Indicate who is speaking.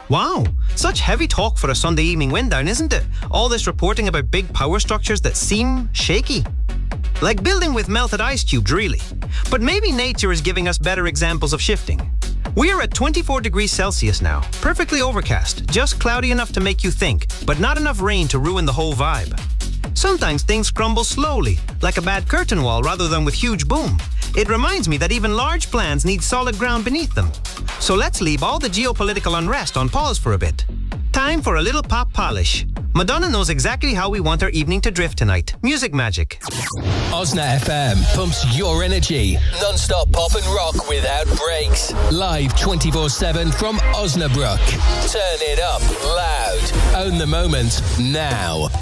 Speaker 1: Wow, such heavy talk for a Sunday evening wind down, isn't it? All this reporting about big power structures that seem shaky. Like building with melted ice cubes, really. But maybe nature is giving us better examples of shifting. We're at 24 degrees Celsius now, perfectly overcast, just cloudy enough to make you think, but not enough rain to ruin the whole vibe. Sometimes things crumble slowly, like a bad curtain wall rather than with huge boom. It reminds me that even large plans need solid ground beneath them. So let's leave all the geopolitical unrest on pause for a bit. Time for a little pop polish. Madonna knows exactly how we want our evening to drift tonight. Music magic.
Speaker 2: Osna FM pumps your energy. Non-stop pop and rock without breaks. Live 24/7 from Osnabrück. Turn it up loud. Own the moment now.